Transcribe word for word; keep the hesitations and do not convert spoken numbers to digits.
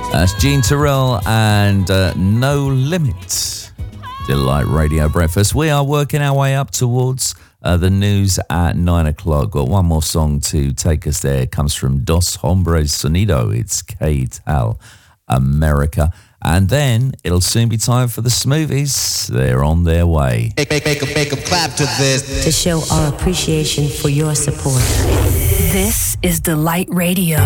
That's Gene Terrell and uh, No Limit. Delight Radio Breakfast. We are working our way up towards uh, the news at nine o'clock. Got one more song to take us there. It comes from Dos Hombres Sonido. It's K-Tal America. And then it'll soon be time for the Smoothies. They're on their way. Make, make, make, make 'em clap to this. To show our appreciation for your support. This is Delight Radio.